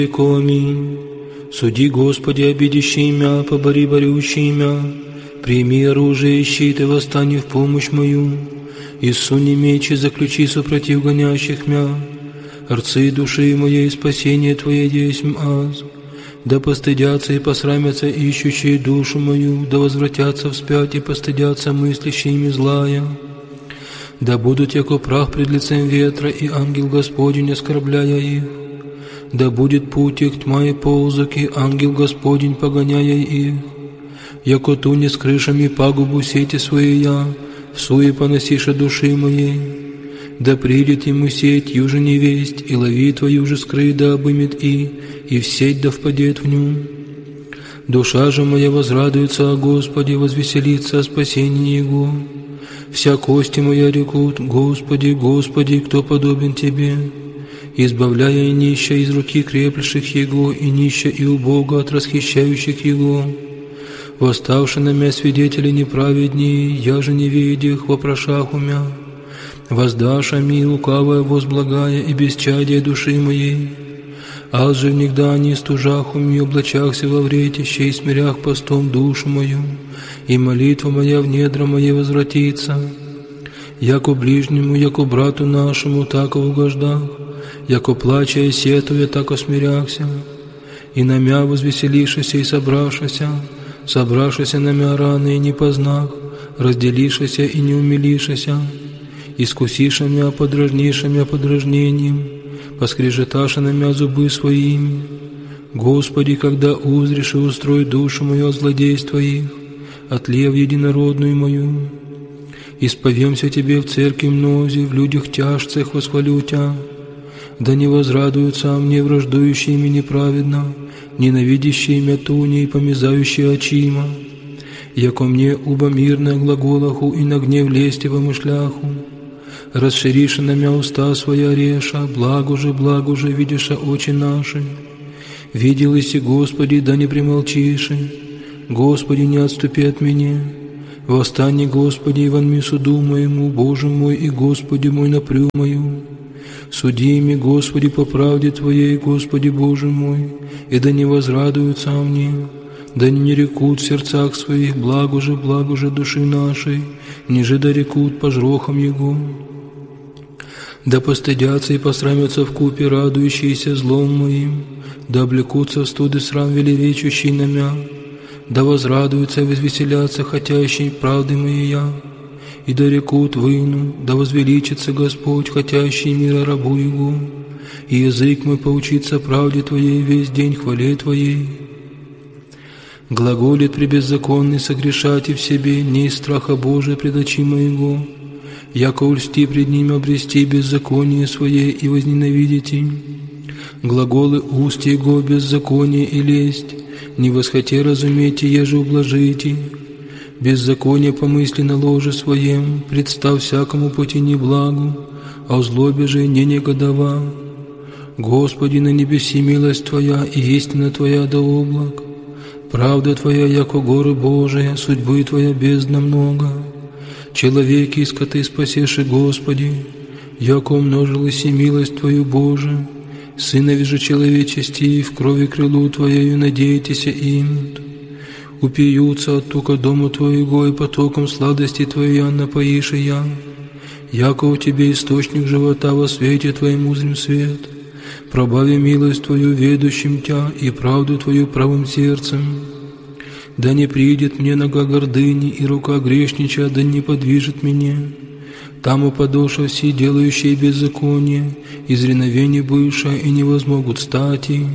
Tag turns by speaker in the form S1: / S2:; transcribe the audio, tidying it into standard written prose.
S1: веков. Аминь. Суди, Господи, обидящий мя, побори борющий мя, прими оружие и щит и восстань в помощь мою, и суни меч и заключи супротив гонящих мя, рцы души моей, спасение Твое есмь аз. Да постыдятся и посрамятся ищущие душу мою, да возвратятся вспять и постыдятся мыслящими злая. Да будут яко прах пред лицем ветра, и ангел Господень, оскорбляя их. Да будет путь их тьма и ползок, и ангел Господень, погоняя их. Яко туне с крышами пагубу сети свои я, всуе поносиша души моей. Да придет ему сеть, юже невесть, и лови твою же скрыть, да обымет и в сеть да впадет в ню. Душа же моя возрадуется о Господе, возвеселится о спасении Его. Вся кости моя рекут: Господи, Господи, кто подобен Тебе? Избавляя и нища из руки креплящих Его, и нища и убога от расхищающих Его. Восставши на мя свидетели неправеднее, я же не видях вопрошах умя. Воздашь ми лукавое возблагая и бесчадие души моей. Аз же внегда не стужах уми, облачахся во вретище и смирях постом душу мою, и молитва моя в недра моей возвратится. Яко ближнему, яко брату нашему, так угождах, яко плача и сетуя, так осмиряхся, и на мя возвеселишися и собрашися на мя раны и не познах, разделишися и не умилишися, искусиша мя, подражниша мя подражнением, поскрежеташа на мя зубы своими. Господи, когда узришь и устрой душу мою от злодейств Твоих, от лев единородную мою, исповемся Тебе в церкви мнозе, в людях тяжцах восхвалю Тя. Да не возрадуются мне враждующие мне неправедно, ненавидящие мя туни и помязающие очима, яко мне уба мирное глаголаху и на гнев лести помышляху. Расшириша на мя уста своя реша, благо же, видиша очи наши. Видел иси, Господи, да не примолчиши, Господи, не отступи от меня. Восстань, Господи, и вонми суду моему, Боже мой и Господи мой, напрю мою. Суди ими, Господи, по правде Твоей, Господи Боже мой, и да не возрадуются мне, да не рекут в сердцах своих, благо же души нашей, ниже да рекут по жрохам Его. Да постыдятся и посрамятся вкупе радующиеся злом моим, да облекутся в студ и срам велеречущий на мя, да возрадуются и возвеселятся хотящие правды моей я, и да рекут выну, да возвеличится Господь, хотящий мира рабу Его, и язык мой поучится правде Твоей весь день хвале Твоей. Глаголит пребеззаконный согрешать и в себе, не из страха Божия пред очи моего, яко ульсти пред ним обрести беззаконие свое и возненавидеть им. Глаголы уст Его беззаконие и лесть, не восхоте разуметь, еже ублажите. Беззаконие помысли на ложе своем, представ всякому пути неблагу, а в злобе же не негодова. Господи, на небеси милость Твоя и истина Твоя до облак. Правда Твоя, яко горы Божия, судьбы Твоя бездна много. Человеки и скоты спасеши, Господи, яко умножилась и милость Твою, Боже. Сынови же человечести, в крови крылу Твоею надейтесь им. Упьются от тука дому Твоего, и потоком сладости Твоей напоишь и я. Яко у Тебе источник живота, во свете Твоем узрим свет. Пробави милость Твою ведущим Тя, и правду Твою правым сердцем. Да не придет мне нога гордыни, и рука грешнича, да не подвижет меня. Там упадоша все делающие беззаконие, из реновения бывшая, и не возмогут стати.